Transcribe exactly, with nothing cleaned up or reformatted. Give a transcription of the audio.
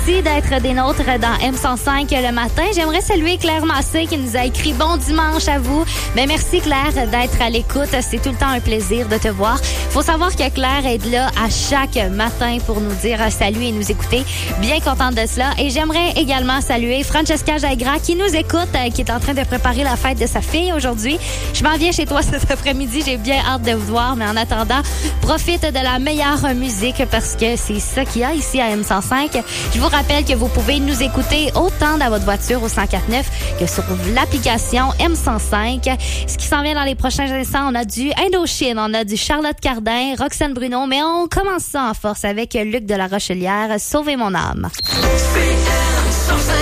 Merci d'être des nôtres dans M cent cinq le matin. J'aimerais saluer Claire Massé qui nous a écrit « Bon dimanche à vous ». Ben merci Claire d'être à l'écoute. C'est tout le temps un plaisir de te voir. Faut savoir que Claire est là à chaque matin pour nous dire salut et nous écouter. Bien contente de cela. Et j'aimerais également saluer Francesca Jaigra qui nous écoute, qui est en train de préparer la fête de sa fille aujourd'hui. Je m'en viens chez toi cet après-midi. J'ai bien hâte de vous voir. Mais en attendant, profite de la meilleure musique parce que c'est ça qu'il y a ici à M cent cinq. Je vous rappelle que vous pouvez nous écouter autant dans votre voiture au cent quatre neuf que sur l'application M cent cinq. Ce qui s'en vient dans les prochains instants, on a du Indochine, on a du Charlotte Cardin, Roxane Bruno, mais on commence ça en force avec Luc de la Rochelière, Sauver mon âme. C M cent cinq